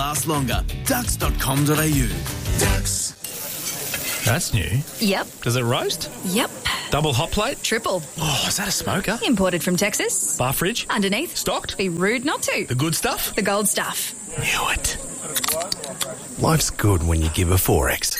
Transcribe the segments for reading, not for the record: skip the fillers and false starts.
last longer. Ducks.com.au. Ducks. That's new. Yep. Does it roast? Yep. Double hot plate? Triple. Oh, is that a smoker? Imported from Texas. Bar fridge? Underneath. Stocked? Be rude not to. The good stuff? The gold stuff. Knew it. Life's good when you give a 4X.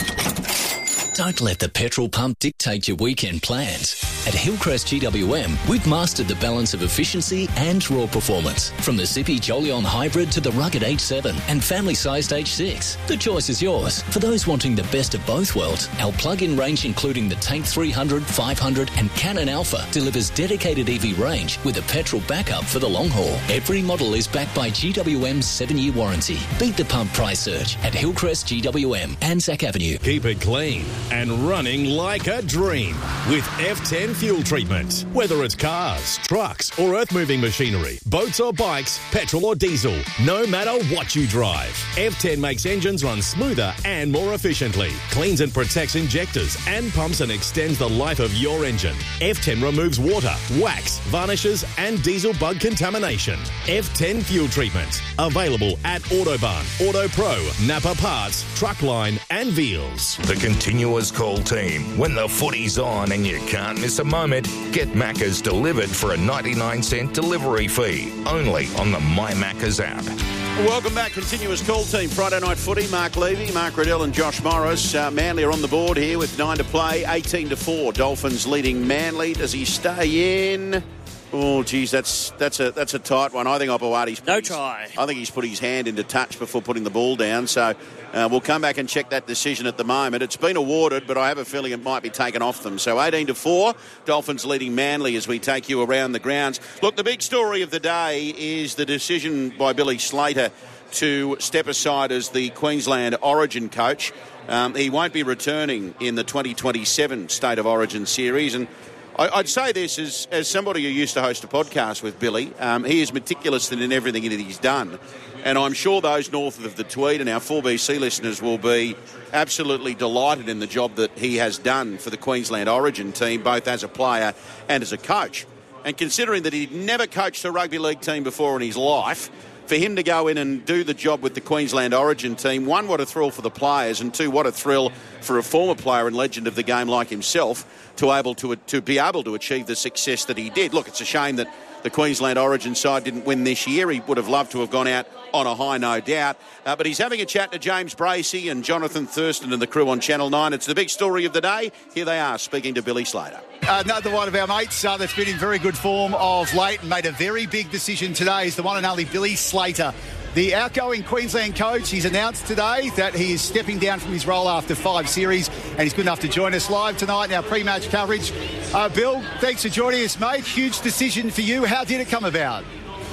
Don't let the petrol pump dictate your weekend plans. At Hillcrest GWM, we've mastered the balance of efficiency and raw performance. From the zippy Jolyon Hybrid to the rugged H7 and family-sized H6. The choice is yours. For those wanting the best of both worlds, our plug-in range including the Tank 300, 500 and Cannon Alpha delivers dedicated EV range with a petrol backup for the long haul. Every model is backed by GWM's 7-year warranty. Beat the pump price surge at Hillcrest GWM, Anzac Avenue. Keep it clean and running like a dream with F10 fuel treatment. Whether it's cars, trucks or earth-moving machinery, boats or bikes, petrol or diesel, no matter what you drive, F10 makes engines run smoother and more efficiently, cleans and protects injectors and pumps and extends the life of your engine. F10 removes water, wax, varnishes and diesel bug contamination. F10 fuel treatment. Available at Autobarn, Auto Pro, Napa Parts, Truckline and Veals. The continuous call team. When the footy's on and you can't miss a moment, get Macca's delivered for a 99-cent delivery fee. Only on the My Macca's app. Welcome back, Continuous Call Team. Friday Night Footy. Mark Levy, Mark Riddell and Josh Morris. Manly are on the board here with 9 to play, 18-4. Dolphins leading Manly. Does he stay in? Oh, geez, that's a tight one. I think Opawati's I think he's put his hand into touch before putting the ball down. So we'll come back and check that decision at the moment. It's been awarded, but I have a feeling it might be taken off them. So 18-4, Dolphins leading Manly as we take you around the grounds. Look, the big story of the day is the decision by Billy Slater to step aside as the Queensland Origin coach. He won't be returning in the 2027 State of Origin series, and I'd say this as somebody who used to host a podcast with Billy. He is meticulous in everything that he's done. And I'm sure those north of the Tweed and our 4BC listeners will be absolutely delighted in the job that he has done for the Queensland Origin team, both as a player and as a coach. And considering that he'd never coached a rugby league team before in his life, for him to go in and do the job with the Queensland Origin team, one, what a thrill for the players, and two, what a thrill for a former player and legend of the game like himself to be able to achieve the success that he did. Look, it's a shame that the Queensland Origin side didn't win this year. He would have loved to have gone out on a high, no doubt. But he's having a chat to James Bracey and Jonathan Thurston and the crew on Channel 9. It's the big story of the day. Here they are, speaking to Billy Slater. Another one of our mates that's been in very good form of late and made a very big decision today is the one and only Billy Slater. The outgoing Queensland coach, he's announced today that he is stepping down from his role after 5 series, and he's good enough to join us live tonight in our pre-match coverage. Bill, thanks for joining us, mate. Huge decision for you. How did it come about?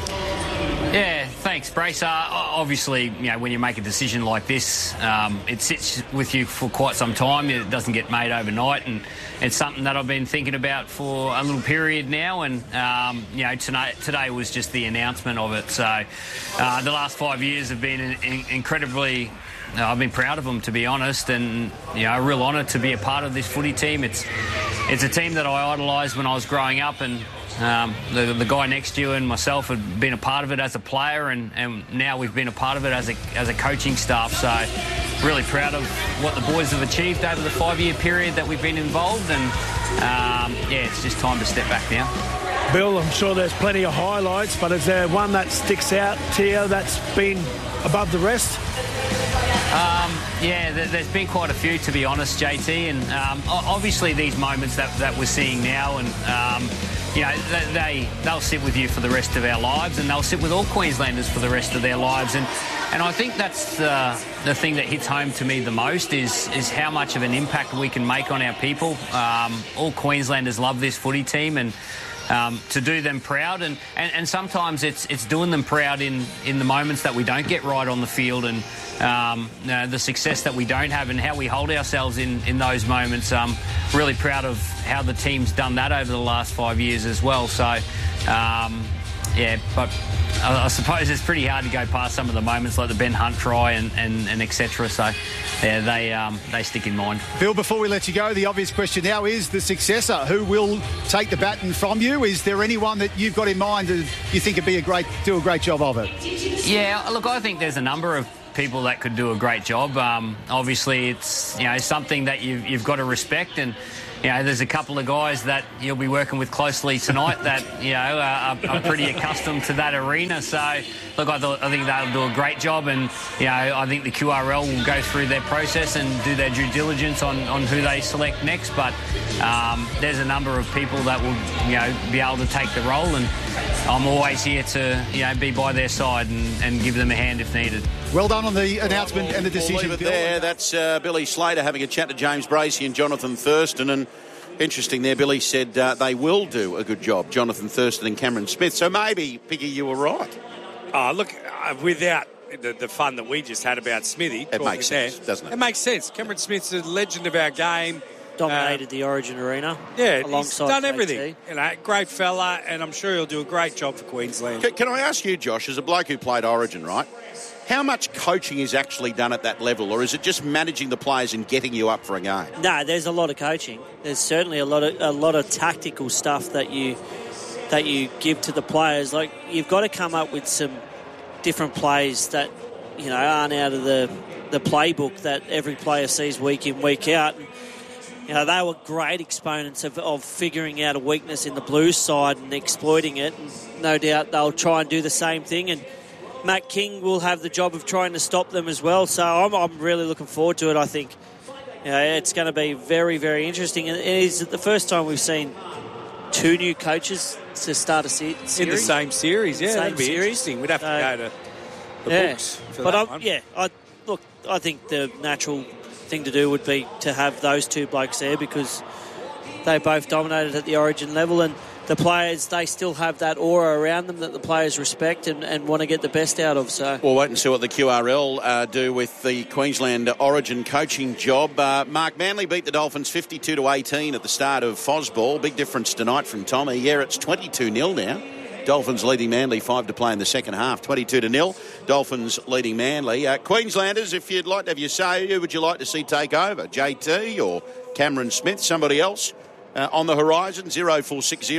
Yeah, thanks, Brace. Obviously, when you make a decision like this, it sits with you for quite some time. It doesn't get made overnight, and it's something that I've been thinking about for a little period now. And today was just the announcement of it. So, the last 5 years have been incredibly. I've been proud of them, to be honest, and a real honour to be a part of this footy team. It's a team that I idolised when I was growing up, and the guy next to you and myself had been a part of it as a player, and now we've been a part of it as a coaching staff. So really proud of what the boys have achieved over the 5-year period that we've been involved, and it's just time to step back now. Bill, I'm sure there's plenty of highlights, but is there one that sticks out to you that's been above the rest? There's been quite a few, to be honest, JT, and obviously these moments that we're seeing now, and they'll sit with you for the rest of our lives, and they'll sit with all Queenslanders for the rest of their lives, and I think that's the thing that hits home to me the most is how much of an impact we can make on our people. All Queenslanders love this footy team, and to do them proud, and sometimes it's doing them proud in the moments that we don't get right on the field, and the success that we don't have, and how we hold ourselves in those moments. Really proud of how the team's done that over the last 5 years as well. So but I suppose it's pretty hard to go past some of the moments like the Ben Hunt try and etc. So, yeah, they stick in mind. Bill, before we let you go, the obvious question now is the successor. Who will take the baton from you? Is there anyone that you've got in mind that you think would be do a great job of it? Yeah, look, I think there's a number of people that could do a great job. Obviously, it's something that you've got to respect, and there's a couple of guys that you'll be working with closely tonight that are pretty accustomed to that arena. So, look, I think they'll do a great job, and I think the QRL will go through their process and do their due diligence on who they select next. But there's a number of people that will be able to take the role, and I'm always here to be by their side and give them a hand if needed. Well done on the announcement and the decision. We'll leave it there. That's Billy Slater having a chat to James Bracey and Jonathan Thurston. And interesting there, Billy said they will do a good job, Jonathan Thurston and Cameron Smith. So maybe, Piggy, you were right. Oh, look, without the fun that we just had about Smithy. It makes sense, doesn't it? It makes sense. Cameron Smith's a legend of our game. Dominated the Origin arena. Yeah, alongside he's done JT. everything. Great fella, and I'm sure he'll do a great job for Queensland. Can I ask you, Josh, as a bloke who played Origin, right? How much coaching is actually done at that level, or is it just managing the players and getting you up for a game? No, there's a lot of coaching. There's certainly a lot of tactical stuff that you give to the players. Like, you've got to come up with some different plays that aren't out of the playbook that every player sees week in, week out. And, they were great exponents of figuring out a weakness in the Blues side and exploiting it. And no doubt they'll try and do the same thing. And Matt King will have the job of trying to stop them as well. So I'm really looking forward to it. I think it's going to be very, very interesting. And it is the first time we've seen two new coaches to start a series. In the same series, yeah. That'd be interesting. We'd have to go to the books for that one. I think the natural thing to do would be to have those two blokes there because they both dominated at the Origin level, and the players, they still have that aura around them that the players respect and want to get the best out of. So we'll wait and see what the QRL do with the Queensland Origin coaching job. Mark, Manly beat the Dolphins 52-18 at the start of Fosball. Big difference tonight from Tommy. Yeah, it's 22-0 now. Dolphins leading Manly, 5 to play in the second half. 22-0. Dolphins leading Manly. Queenslanders, if you'd like to have your say, who would you like to see take over? JT or Cameron Smith? Somebody else? On the horizon, 0460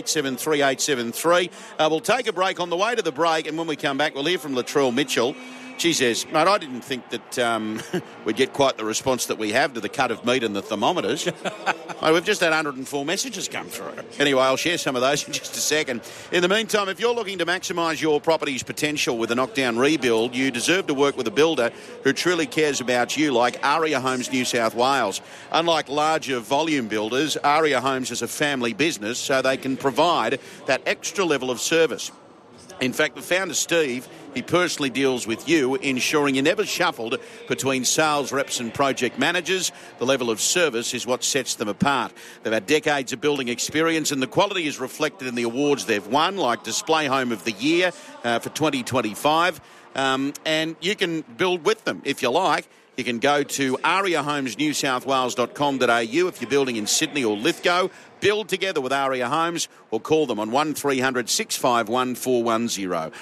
873 873. We'll take a break. On the way to the break, and when we come back, we'll hear from Latrell Mitchell. She says, mate, I didn't think that we'd get quite the response that we have to the cut of meat and the thermometers. Mate, we've just had 104 messages come through. Anyway, I'll share some of those in just a second. In the meantime, if you're looking to maximise your property's potential with a knockdown rebuild, you deserve to work with a builder who truly cares about you, like Aria Homes New South Wales. Unlike larger volume builders, Aria Homes is a family business, so they can provide that extra level of service. In fact, the founder, Steve, he personally deals with you, ensuring you're never shuffled between sales reps and project managers. The level of service is what sets them apart. They've had decades of building experience, and the quality is reflected in the awards they've won, like Display Home of the Year for 2025. And you can build with them if you like. You can go to ariahomesnewsouthwales.com.au if you're building in Sydney or Lithgow. Build together with Aria Homes or call them on 1300 651 410.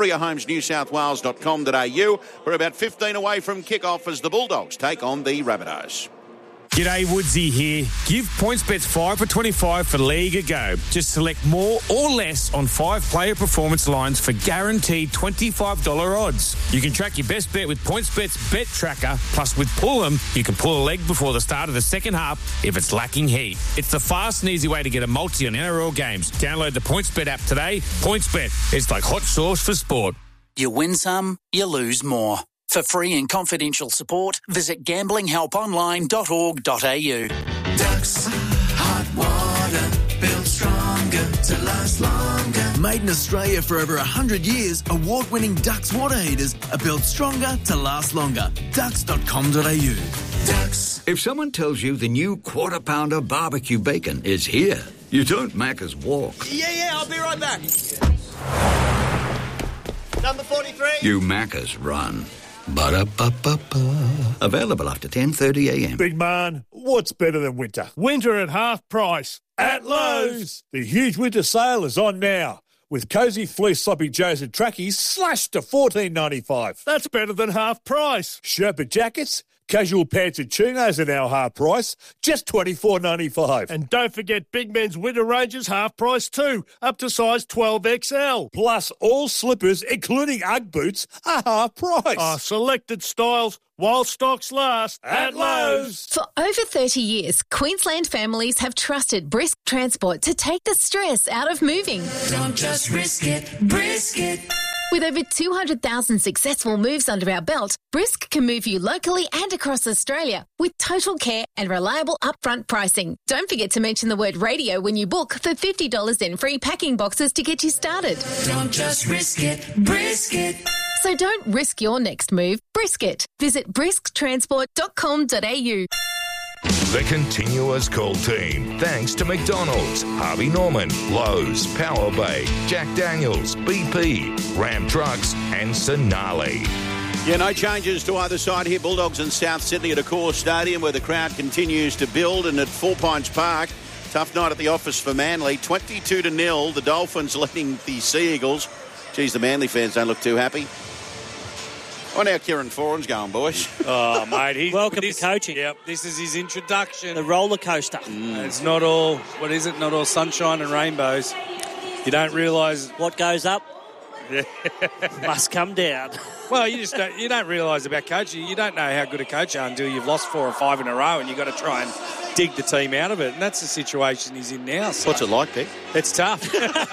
ariahomesnewsouthwales.com.au. We're about 15 away from kick-off as the Bulldogs take on the Rabbitohs. G'day, Woodsy here. Give PointsBets 5 for 25 for League a go. Just select more or less on 5-player performance lines for guaranteed $25 odds. You can track your best bet with PointsBet's Bet Tracker. Plus, with Pull 'em, you can pull a leg before the start of the second half if it's lacking heat. It's the fast and easy way to get a multi on NRL games. Download the PointsBet app today. PointsBet, it's like hot sauce for sport. You win some, you lose more. For free and confidential support, visit gamblinghelponline.org.au. Ducks, hot water, built stronger to last longer. Made in Australia for over 100 years, award-winning Ducks water heaters are built stronger to last longer. Ducks.com.au. Ducks. If someone tells you the new Quarter Pounder barbecue bacon is here, you don't Macca's walk. Yeah, I'll be right back. Number 43. You Macca's run. Ba-da-ba-ba-ba. Available after 10:30 a.m. Big man, what's better than winter? Winter at half price at Lowe's. The huge winter sale is on now, with Cozy Fleece Sloppy Joes and Trackies slashed to $14.95. That's better than half price. Sherpa jackets, casual pants and chinos are now half price, just $24.95. And don't forget Big Men's winter ranges half price too, up to size 12XL. Plus all slippers, including Ugg boots, are half price. Selected styles while stocks last at Lowe's. For over 30 years, Queensland families have trusted Brisk Transport to take the stress out of moving. Don't just risk it, brisk it. With over 200,000 successful moves under our belt, Brisk can move you locally and across Australia with total care and reliable upfront pricing. Don't forget to mention the word radio when you book for $50 in free packing boxes to get you started. Don't just risk it, brisk it. So don't risk your next move, brisk it. Visit brisktransport.com.au. The continuous call team, thanks to McDonald's, Harvey Norman, Lowe's, Power Bay, Jack Daniels, BP, Ram Trucks and Sonali. Yeah, no changes to either side here. Bulldogs in South Sydney at Accor Stadium where the crowd continues to build, and at Four Pines Park, tough night at the office for Manly. 22-0, the Dolphins leading the Sea Eagles. Geez, the Manly fans don't look too happy. Oh, now Kieran Foran's going, boys. Oh, mate. Welcome to coaching. Yep, this is his introduction. The roller coaster. It's not all, what is it? Not all sunshine and rainbows. You don't realise... What goes up must come down. Well, you don't realise about coaching. You don't know how good a coach you are until you've lost 4 or 5 in a row and you've got to try and dig the team out of it. And that's the situation he's in now. So. What's it like, Dick? It's tough.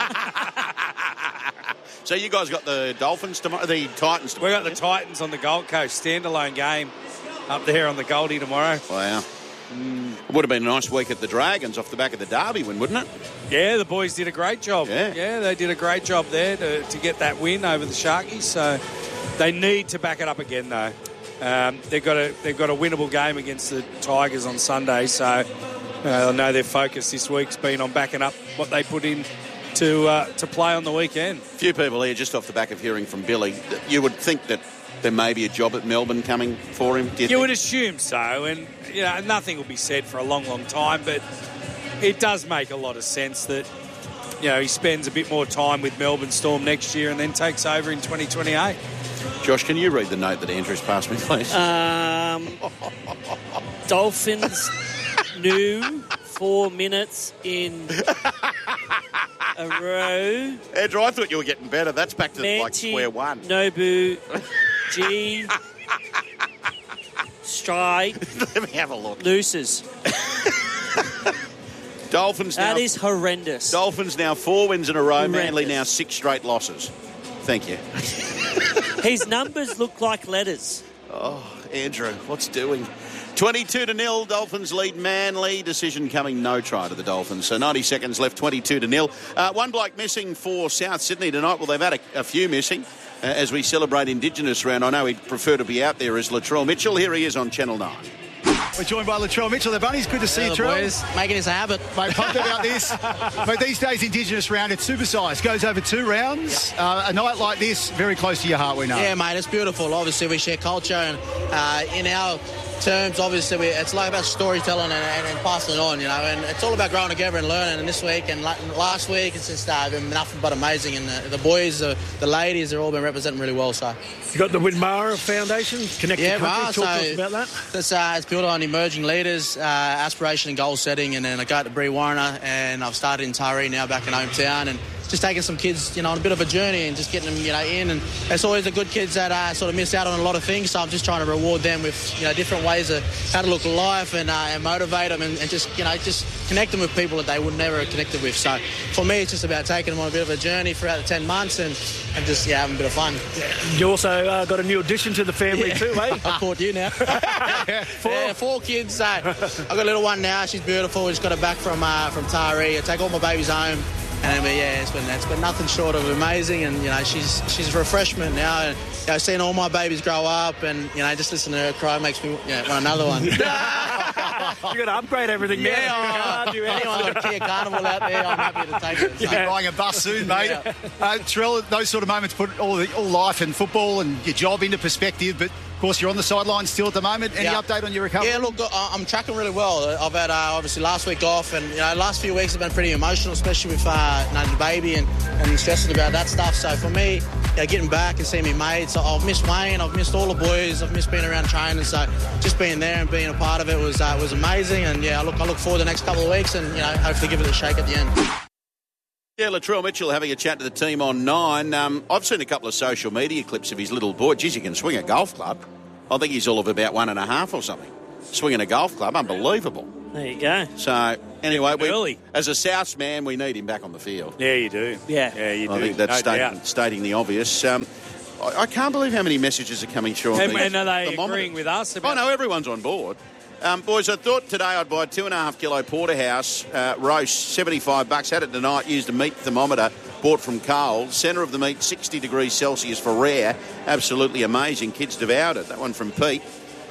So you guys got the Dolphins tomorrow, the Titans tomorrow? We got the Titans on the Gold Coast, standalone game up there on the Goldie tomorrow. Wow. It would have been a nice week at the Dragons off the back of the Derby win, wouldn't it? Yeah, the boys did a great job. Yeah, they did a great job there to get that win over the Sharkies. So they need to back it up again, though. They've got a winnable game against the Tigers on Sunday, so I know their focus this week's been on backing up what they put in to play on the weekend. A few people here, just off the back of hearing from Billy, you would think that there may be a job at Melbourne coming for him. You would assume so, and nothing will be said for a long, long time, but it does make a lot of sense that he spends a bit more time with Melbourne Storm next year and then takes over in 2028. Josh, can you read the note that Andrew's passed me, please? Dolphins new 4 minutes in a row. Andrew, I thought you were getting better. That's back to square one. Nobu, G, strike. Let me have a look. Loses. Dolphins now. That is horrendous. Dolphins now 4 wins in a row. Horrendous. Manly now 6 straight losses. Thank you. His numbers look like letters. Oh, Andrew, what's doing? 22-0, Dolphins lead Manly. Decision coming, no try to the Dolphins. So 90 seconds left, 22-0. One bloke missing for South Sydney tonight. Well, they've had a few missing as we celebrate Indigenous round. I know he'd prefer to be out there as Latrell Mitchell. Here he is on Channel 9. We're joined by Latrell Mitchell. The Bunnies, good to see you, Latrell. Boys, making us a habit. Mate, pumped about this. But these days, Indigenous round, it's supersized. Goes over 2 rounds. A night like this, very close to your heart, we know. Yeah, mate, it's beautiful. Obviously, we share culture, and in our terms, obviously, it's like about storytelling and passing it on, and it's all about growing together and learning. And this week and last week, it's just been nothing but amazing. And the boys, the ladies, they've all been representing really well. So you got the Winmara Foundation, Connect the Country. Talk to us about that. It's built on emerging leaders, aspiration and goal setting, and then I go to Brewarrina, and I've started in Taree now back in hometown, and just taking some kids, on a bit of a journey and just getting them, in. And it's always the good kids that sort of miss out on a lot of things. So I'm just trying to reward them with, different ways of how to look at life and motivate them and just connect them with people that they would never have connected with. So for me, it's just about taking them on a bit of a journey throughout the 10 months and just having a bit of fun. You also got a new addition to the family too, eh? I've caught you now. 4 kids. I've got a little one now. She's beautiful. We just got her back from Taree. I take all my babies home. And it's been nothing short of amazing, and she's a refreshment now. And, seeing all my babies grow up, and just listening to her cry makes me want another one. got to upgrade everything now. Yeah, anyone got a Kia Carnival out there, I'm happy to take it. You'll be buying a bus soon, mate. Terrell, those sort of moments put all life and football and your job into perspective, but of course you're on the sidelines still at the moment. Any update on your recovery? Yeah, look, I'm tracking really well. I've had obviously last week off, and last few weeks have been pretty emotional, especially with the baby and stressing about that stuff. So for me, getting back and seeing my mates, I've missed Wayne, I've missed all the boys, I've missed being around training. So just being there and being a part of it was amazing. And I look forward to the next couple of weeks and hopefully give it a shake at the end. Yeah, Latrell Mitchell having a chat to the team on 9. I've seen a couple of social media clips of his little boy. Geez, he can swing a golf club. I think he's all of about 1.5 or something. Swinging a golf club, unbelievable. There you go. So, anyway, as a Souths man, we need him back on the field. Yeah, you do. Yeah, you do. I think that's stating the obvious. I can't believe how many messages are coming through on And are they agreeing with us? Oh, no, everyone's on board. Boys, I thought today I'd buy a 2.5 kilo porterhouse roast, $75. Had it tonight, used a meat thermometer bought from Coles. Centre of the meat, 60 degrees Celsius for rare. Absolutely amazing. Kids devoured it. That one from Pete.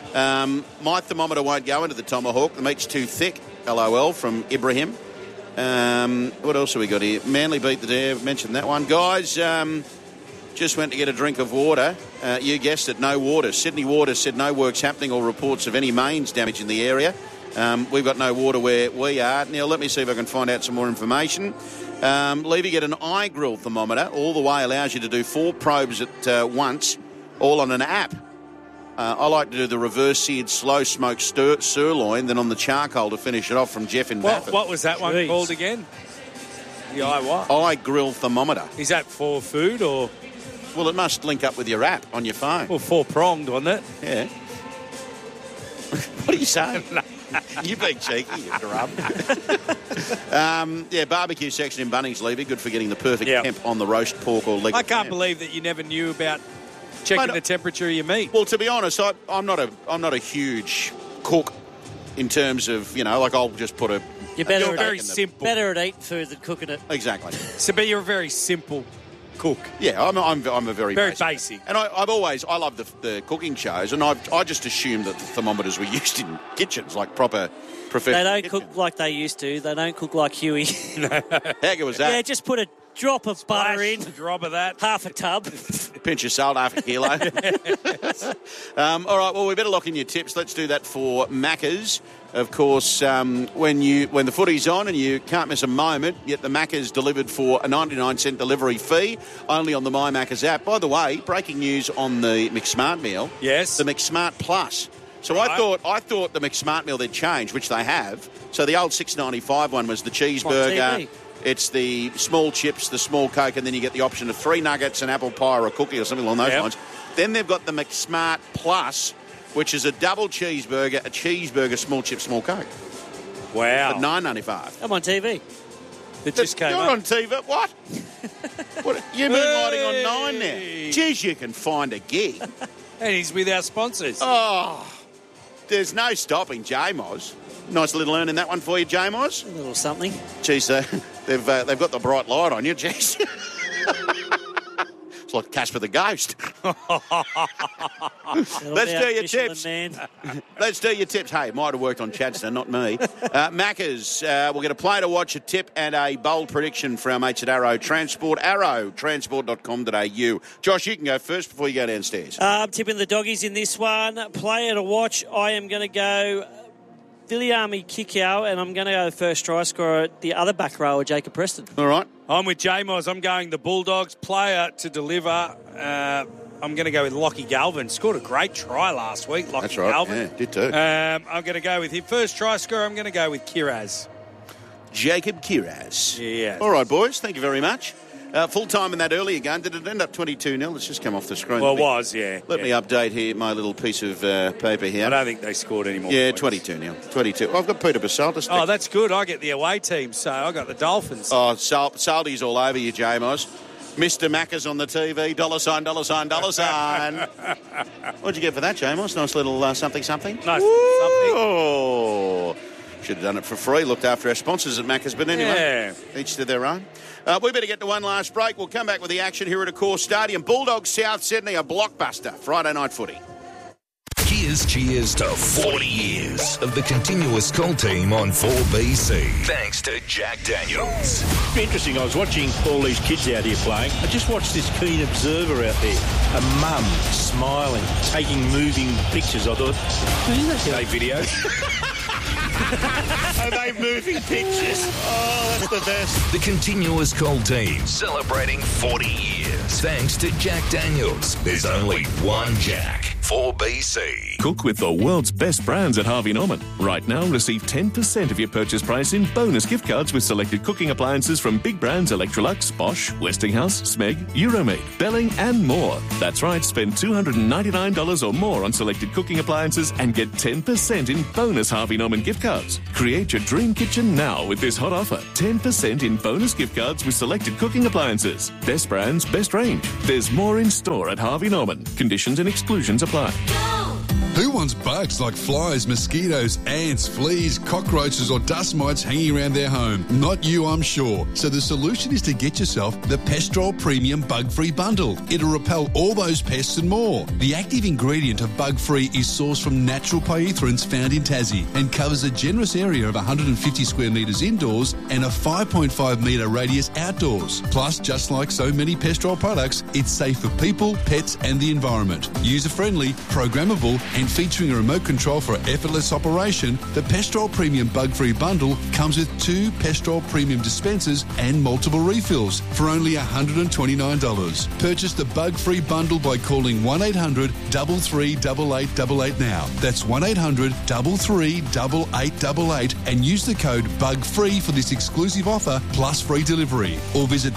My thermometer won't go into the tomahawk. The meat's too thick. LOL from Ibrahim. What else have we got here? Manly beat the Dare. Mentioned that one. Guys, just went to get a drink of water. You guessed it, no water. Sydney Water said no works happening or reports of any mains damage in the area. We've got no water where we are. Neil, let me see if I can find out some more information. Levy, get an iGrill thermometer. All the way allows you to do 4 probes at once, all on an app. I like to do the reverse seared slow smoked sirloin, then on the charcoal to finish it off from Jeff in Baffin. What was that one called again? The iGrill thermometer. Is that for food or...? Well, it must link up with your app on your phone. Well, 4-pronged, wasn't it? Yeah. What are you saying? You're being cheeky, you drum. Barbecue section in Bunnings, Levy. Good for getting the perfect temp on the roast pork or leg. I can't believe that you never knew about checking the temperature of your meat. Well, to be honest, I'm not a huge cook in terms of, I'll just put a... You're very simple. Better at eating food than cooking it. Exactly. But you're a very simple cook. Yeah, I'm a very basic. And I love the cooking shows, and I just assumed that the thermometers were used in kitchens, like proper professional. They don't cook like they used to. They don't cook like Huey. How good was that? Yeah, just put a drop of butter in. A drop of that. Half a tub. Pinch of salt, half a kilo. All right, well, we better lock in your tips. Let's do that for Macca's. Of course, when the footy's on and you can't miss a moment, yet the Macca's delivered for a 99-cent delivery fee, only on the My Macca's app. By the way, breaking news on the McSmart meal. Yes. The McSmart Plus. So right. I thought the McSmart meal they'd changed, which they have. So the old $6.95 one was the cheeseburger. It's the small chips, the small Coke, and then you get the option of 3 nuggets, an apple pie or a cookie or something along those lines. Then they've got the McSmart Plus, which is a double cheeseburger, small chip, small Coke. Wow. At $9.95. I'm on TV. It just came You're up. on TV? What? You're moonlighting on 9 now. Geez, you can find a gig. And he's with our sponsors. Oh, there's no stopping J-Moz. Nice little earn in that one for you, J-Moz. A little something. Geez, they've got the bright light on you, geez. It's like Casper the Ghost. Let's do your tips. Let's do your tips. Hey, it might have worked on Chadstone, not me. Macca's, we'll get a play to watch, a tip, and a bold prediction for our mates at Arrow Transport. arrowtransport.com.au. Josh, you can go first before you go downstairs. I'm tipping the doggies in this one. Player to watch, I am going to go Viliami Kikau, and I'm going to go first try scorer, the other back rower, Jacob Preston. All right. I'm with J-Moz. I'm going the Bulldogs. Player to deliver, I'm going to go with Lockie Galvin. Scored a great try last week, Lockie That's right. Galvin. Yeah, did too. I'm going to go with him. First try scorer, I'm going to go with Kiraz. Jacob Kiraz. Yeah. All right, boys. Thank you very much. Full time in that earlier game. Did it end up 22-0? Let's just come off the screen. Well, it was, yeah. Let me update here my little piece of paper here. I don't think they scored any more Yeah, points. 22-0. 22. I've got Peter Basaltis. Oh, that's good. I get the away team, so I got the Dolphins. Oh, Saldy's all over you, J-Moz. Mr. Macca's on the TV. $, $. What'd you get for that, J-Moz? Nice little something. Nice something. Oh, should have done it for free. Looked after our sponsors at Macca's, but anyway, each to their own. We better get to one last break. We'll come back with the action here at Accor Stadium. Bulldogs South Sydney, a blockbuster Friday night footy. Here's cheers to 40 years of the continuous call team on 4BC. Thanks to Jack Daniels. It's interesting. I was watching all these kids out here playing. I just watched this keen observer out there. A mum smiling, taking moving pictures. I thought, isn't that today videos? Are they moving pictures? Oh, that's the best. The continuous call team celebrating 40 years. Thanks to Jack Daniels. There's only one Jack. 4BC. Cook with the world's best brands at Harvey Norman. Right now, receive 10% of your purchase price in bonus gift cards with selected cooking appliances from big brands Electrolux, Bosch, Westinghouse, Smeg, Euromaid, Belling and more. That's right, spend $299 or more on selected cooking appliances and get 10% in bonus Harvey Norman gift cards. Create your dream kitchen now with this hot offer. 10% in bonus gift cards with selected cooking appliances. Best brands, best range. There's more in store at Harvey Norman. Conditions and exclusions apply. Who wants bugs like flies, mosquitoes, ants, fleas, cockroaches or dust mites hanging around their home? Not you, I'm sure. So the solution is to get yourself the Pestrol Premium Bug-Free Bundle. It'll repel all those pests and more. The active ingredient of Bug-Free is sourced from natural pyrethrins found in Tassie and covers a generous area of 150 square metres indoors and a 5.5 metre radius outdoors. Plus, just like so many Pestrol products, it's safe for people, pets and the environment. User-friendly, programmable and featuring a remote control for effortless operation, the Pestrol Premium Bug-Free Bundle comes with 2 Pestrol Premium dispensers and multiple refills for only $129. Purchase the Bug-Free Bundle by calling 1800 33 8888 now. That's 1800 33 8888 and use the code BUGFREE for this exclusive offer plus free delivery. Or visit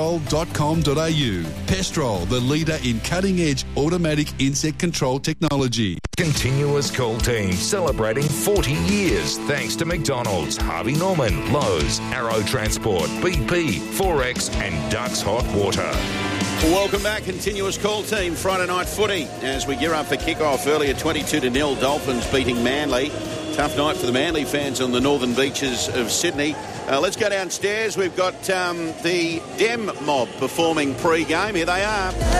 pestrol.com.au. Pestrol, the leader in cutting-edge automatic insect control technology. Continuous call team celebrating 40 years thanks to McDonald's, Harvey Norman, Lowe's, Arrow Transport, BP, Forex and Ducks Hot Water. Welcome back, continuous call team, Friday night footy. As we gear up for kick-off earlier, 22-0, Dolphins beating Manly. Tough night for the Manly fans on the northern beaches of Sydney. Let's go downstairs. We've got the Dem Mob performing pre-game. Here they are.